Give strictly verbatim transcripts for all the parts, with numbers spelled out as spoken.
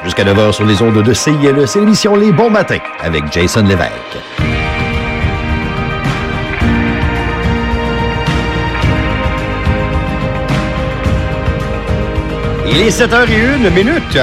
Jusqu'à neuf heures sur les ondes de C I L E, c'est l'émission Les Bons Matins avec Jason Lévesque. Il est sept heures zéro une minute.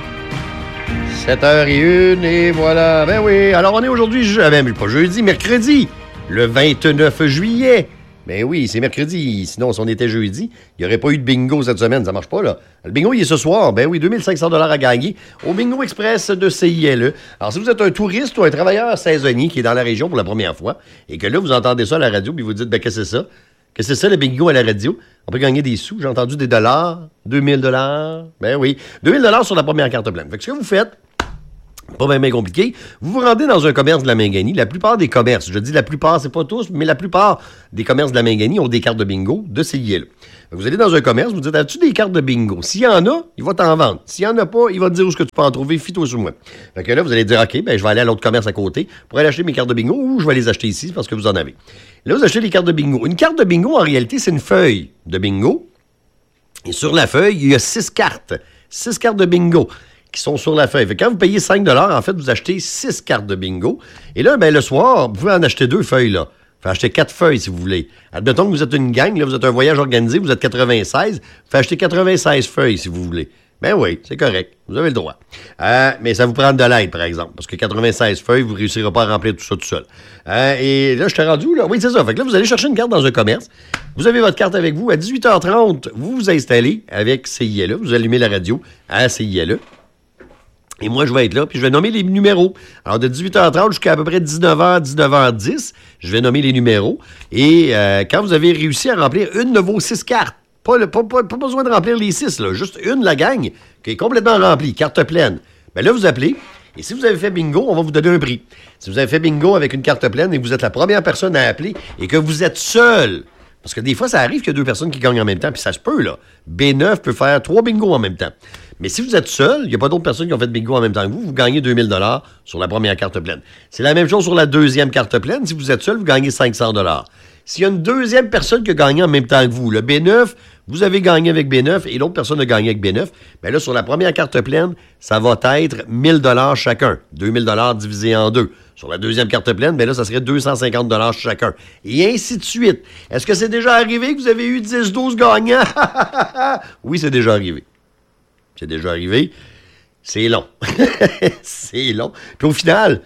sept heures zéro une et voilà. Ben oui, alors on est aujourd'hui, je... ben, pas jeudi, mercredi, le vingt-neuf juillet. Ben oui, c'est mercredi. Sinon, si on était jeudi, il n'y aurait pas eu de bingo cette semaine. Ça marche pas, là. Le bingo, il est ce soir. Ben oui, deux mille cinq cents dollars à gagner au Bingo Express de C I L E. Alors, si vous êtes un touriste ou un travailleur saisonnier qui est dans la région pour la première fois et que là, vous entendez ça à la radio puis vous dites, ben qu'est-ce que c'est ça? Qu'est-ce que c'est ça, le bingo à la radio? On peut gagner des sous. J'ai entendu des dollars. deux mille dollars. Ben oui. deux mille dollars sur la première carte pleine. Fait que ce que vous faites, pas bien, bien compliqué. Vous vous rendez dans un commerce de la Mingani. La plupart des commerces, je dis la plupart, c'est pas tous, mais la plupart des commerces de la Mingani ont des cartes de bingo de C I L E. Vous allez dans un commerce, vous dites, as-tu des cartes de bingo? S'il y en a, il va t'en vendre. S'il y en a pas, il va te dire où est-ce que tu peux en trouver. Fie-toi sur moi. Fait que là, vous allez dire, OK, ben, je vais aller à l'autre commerce à côté pour aller acheter mes cartes de bingo ou je vais les acheter ici parce que vous en avez. Là, vous achetez les cartes de bingo. Une carte de bingo, en réalité, c'est une feuille de bingo. Et sur la feuille, il y a six cartes. Six cartes de bingo qui sont sur la feuille. Fait que quand vous payez cinq dollars, en fait, vous achetez six cartes de bingo. Et là, ben, le soir, vous pouvez en acheter deux feuilles, là. Vous pouvez acheter quatre feuilles, si vous voulez. Admettons que vous êtes une gang, là, vous êtes un voyage organisé, vous êtes quatre-vingt-seize, vous pouvez acheter quatre-vingt-seize feuilles, si vous voulez. Ben oui, c'est correct. Vous avez le droit. Euh, mais ça vous prend de l'aide, par exemple. Parce que quatre-vingt-seize feuilles, vous ne réussirez pas à remplir tout ça tout seul. Euh, et là, je t'ai rendu, là. Oui, c'est ça. Fait que là, vous allez chercher une carte dans un commerce. Vous avez votre carte avec vous. À dix-huit heures trente, vous vous installez avec C I L E. Vous allumez la radio à C I L E. Et moi, je vais être là, puis je vais nommer les numéros. Alors, de dix-huit heures trente jusqu'à à peu près dix-neuf heures, dix-neuf heures dix, je vais nommer les numéros. Et euh, quand vous avez réussi à remplir une de vos six cartes, pas, le, pas, pas, pas besoin de remplir les six, là, juste une, la gang, qui est complètement remplie, carte pleine. Bien là, vous appelez, et si vous avez fait bingo, on va vous donner un prix. Si vous avez fait bingo avec une carte pleine et que vous êtes la première personne à appeler et que vous êtes seul, parce que des fois, ça arrive qu'il y a deux personnes qui gagnent en même temps, puis ça se peut, là. B neuf peut faire trois bingos en même temps. Mais si vous êtes seul, il n'y a pas d'autres personnes qui ont fait bingo en même temps que vous, vous gagnez deux mille dollars sur la première carte pleine. C'est la même chose sur la deuxième carte pleine. Si vous êtes seul, vous gagnez cinq cents dollars. S'il y a une deuxième personne qui a gagné en même temps que vous, le B neuf, vous avez gagné avec B neuf et l'autre personne a gagné avec B neuf, bien là, sur la première carte pleine, ça va être mille dollars chacun. deux mille dollars divisé en deux. Sur la deuxième carte pleine, bien là, ça serait deux cent cinquante dollars chacun. Et ainsi de suite. Est-ce que c'est déjà arrivé que vous avez eu dix douze gagnants? Oui, c'est déjà arrivé. C'est déjà arrivé. C'est long. C'est long. Puis au final,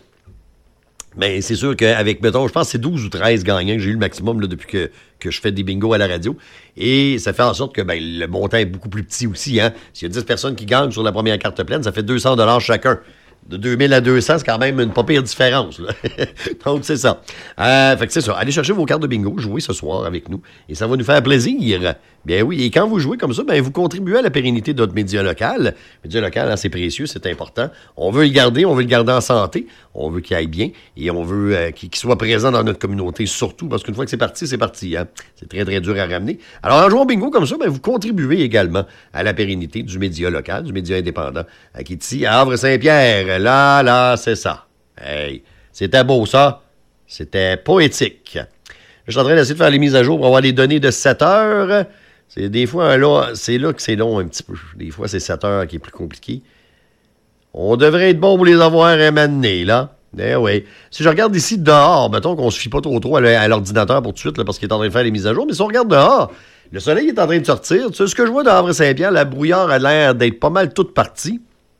ben, c'est sûr qu'avec, mettons, je pense que c'est douze ou treize gagnants que j'ai eu le maximum là, depuis que, que je fais des bingos à la radio. Et ça fait en sorte que ben, le montant est beaucoup plus petit aussi. Hein? S'il y a dix personnes qui gagnent sur la première carte pleine, ça fait deux cents dollars chacun. De deux mille à deux cents, c'est quand même une pas pire différence. Là. Donc, c'est ça. Euh, fait que c'est ça. Allez chercher vos cartes de bingo, jouez ce soir avec nous. Et ça va nous faire plaisir. Bien oui. Et quand vous jouez comme ça, ben vous contribuez à la pérennité de notre média local. Le média local, hein, c'est précieux, c'est important. On veut le garder, on veut le garder en santé. On veut qu'il aille bien. Et on veut euh, qu'il, qu'il soit présent dans notre communauté, surtout. Parce qu'une fois que c'est parti, c'est parti. Hein? C'est très, très dur à ramener. Alors, en jouant au bingo comme ça, ben vous contribuez également à la pérennité du média local, du média indépendant, euh, qui est ici à Havre-Saint-Pierre. Là, là, c'est ça. Hey, c'était beau, ça. C'était poétique. Je suis en train d'essayer de faire les mises à jour pour avoir les données de sept heures. C'est des fois, là, c'est là que c'est long un petit peu. Des fois, c'est sept heures qui est plus compliqué. On devrait être bon pour les avoir un moment donné, là. Eh oui. Si je regarde ici dehors, mettons qu'on se fie pas trop trop à l'ordinateur pour tout de suite, là, parce qu'il est en train de faire les mises à jour, mais si on regarde dehors, le soleil est en train de sortir. Tu sais, ce que je vois dans Havre-Saint-Pierre, la brouillard a l'air d'être pas mal toute partie.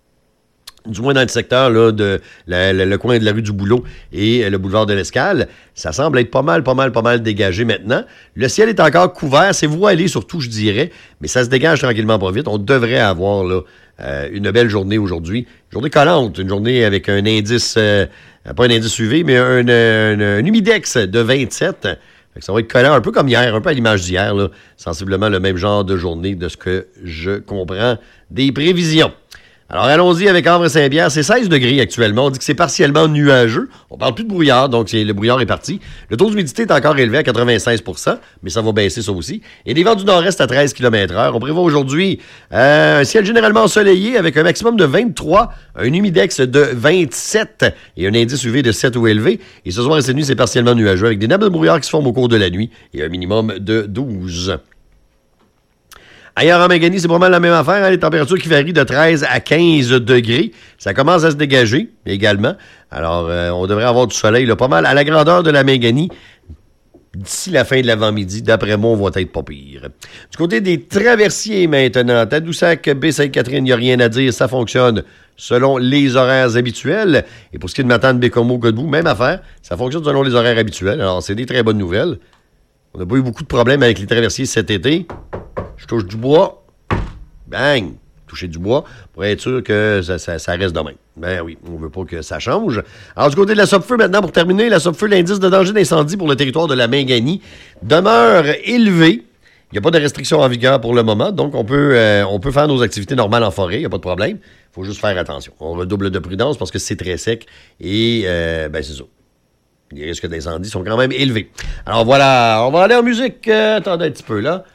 Du moins dans le secteur là, de la, la, le coin de la rue du Boulot et le boulevard de l'Escale, ça semble être pas mal, pas mal, pas mal dégagé maintenant. Le ciel est encore couvert, c'est voilé surtout, je dirais, mais ça se dégage tranquillement pas vite. On devrait avoir là euh, une belle journée aujourd'hui. Une journée collante, une journée avec un indice, euh, pas un indice U V, mais un, un, un humidex de vingt-sept. Fait que ça va être collant, un peu comme hier, un peu à l'image d'hier, là, sensiblement le même genre de journée de ce que je comprends des prévisions. Alors, allons-y avec Havre-Saint-Pierre. C'est seize degrés actuellement. On dit que c'est partiellement nuageux. On parle plus de brouillard, donc c'est, le brouillard est parti. Le taux d'humidité est encore élevé à quatre-vingt-seize pour cent, mais ça va baisser ça aussi. Et des vents du nord-est à treize kilomètres heure. On prévoit aujourd'hui euh, un ciel généralement ensoleillé avec un maximum de vingt-trois, un humidex de vingt-sept et un indice U V de sept ou élevé. Et ce soir et cette nuit, c'est partiellement nuageux avec des nappes de brouillard qui se forment au cours de la nuit et un minimum de douze. Ailleurs en Mangani, c'est vraiment la même affaire. Hein? Les températures qui varient de treize à quinze degrés. Ça commence à se dégager également. Alors, euh, on devrait avoir du soleil là, pas mal à la grandeur de la Mangani. D'ici la fin de l'avant-midi, d'après moi, on va être pas pire. Du côté des traversiers maintenant, Tadoussac, Baie-Sainte-Catherine, il n'y a rien à dire, ça fonctionne selon les horaires habituels. Et pour ce qui est de Matane, Bécomo, Godbout, même affaire, ça fonctionne selon les horaires habituels. Alors, c'est des très bonnes nouvelles. On n'a pas eu beaucoup de problèmes avec les traversiers cet été. Je touche du bois. Bang! Toucher du bois pour être sûr que ça, ça, ça reste de même. Ben oui, on veut pas que ça change. Alors, du côté de la Sopfeu, maintenant, pour terminer, la Sopfeu, l'indice de danger d'incendie pour le territoire de la Mangani demeure élevé. Il n'y a pas de restrictions en vigueur pour le moment, donc on peut, euh, on peut faire nos activités normales en forêt, il n'y a pas de problème. Il faut juste faire attention. On redouble de prudence parce que c'est très sec et, euh, ben c'est ça. Les risques d'incendie sont quand même élevés. Alors voilà, on va aller en musique. Euh, attendez un petit peu, là.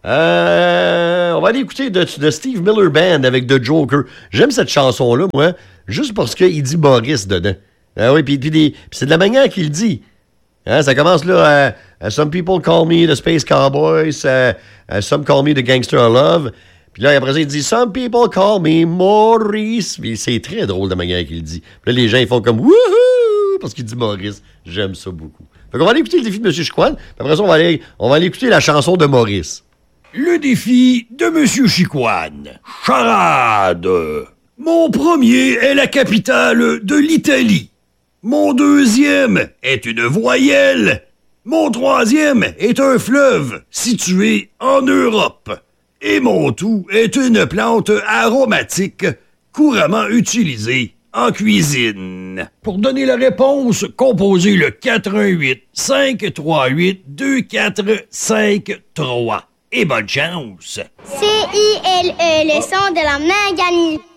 Euh, on va aller écouter de, de Steve Miller Band avec The Joker. J'aime cette chanson-là, moi, juste parce qu'il dit Boris dedans. Ah oui, puis, puis, puis c'est de la manière qu'il dit. Hein, ça commence là, uh, uh, Some people call me the Space Cowboys, uh, uh, some call me the Gangster of Love. Puis là, après ça, il dit Some people call me Maurice. Puis c'est très drôle de la manière qu'il dit. Puis là, les gens, ils font comme Wouhou! Parce qu'il dit Maurice. J'aime ça beaucoup. Fait qu'on va aller écouter le défi de M. Chicoine. Puis après ça, on va aller, on va aller écouter la chanson de Maurice. Le défi de M. Chicoine. Charade. Mon premier est la capitale de l'Italie. Mon deuxième est une voyelle. Mon troisième est un fleuve situé en Europe. Et mon tout est une plante aromatique couramment utilisée en cuisine. Pour donner la réponse, composez le quatre un huit, cinq trois huit, deux quatre cinq trois. Et bonne chance! C I L E, le son de la Mangani.